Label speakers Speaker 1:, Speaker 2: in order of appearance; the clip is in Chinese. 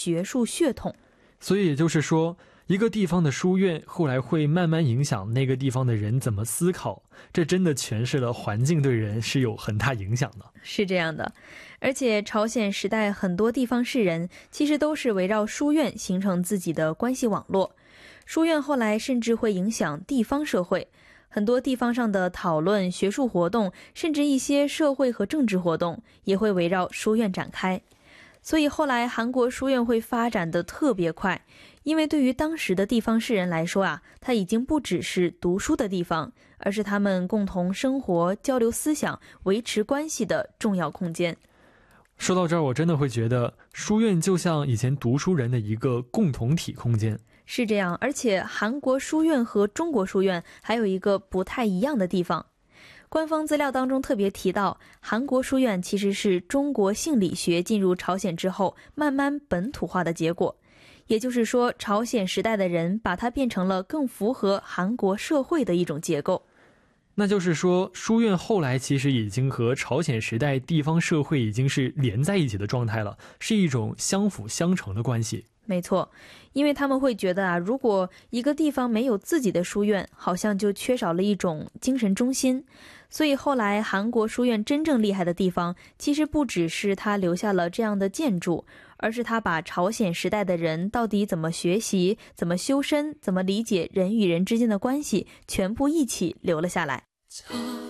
Speaker 1: 学术血统。
Speaker 2: 所以也就是说，一个地方的书院后来会慢慢影响那个地方的人怎么思考，这真的诠释了环境对人是有很大影响的。
Speaker 1: 是这样的，而且朝鲜时代很多地方士人其实都是围绕书院形成自己的关系网络，书院后来甚至会影响地方社会，很多地方上的讨论、学术活动，甚至一些社会和政治活动也会围绕书院展开。所以后来韩国书院会发展得特别快，因为对于当时的地方士人来说啊，它已经不只是读书的地方，而是他们共同生活、交流思想、维持关系的重要空间。
Speaker 2: 说到这儿，我真的会觉得书院就像以前读书人的一个共同体空间。
Speaker 1: 是这样，而且韩国书院和中国书院还有一个不太一样的地方。官方资料当中特别提到，韩国书院其实是中国性理学进入朝鲜之后慢慢本土化的结果，也就是说，朝鲜时代的人把它变成了更符合韩国社会的一种结构。
Speaker 2: 那就是说，书院后来其实已经和朝鲜时代地方社会已经是连在一起的状态了，是一种相辅相成的关系。
Speaker 1: 没错，因为他们会觉得啊，如果一个地方没有自己的书院，好像就缺少了一种精神中心。所以后来韩国书院真正厉害的地方，其实不只是它留下了这样的建筑，而是它把朝鲜时代的人到底怎么学习、怎么修身、怎么理解人与人之间的关系，全部一起留了下来。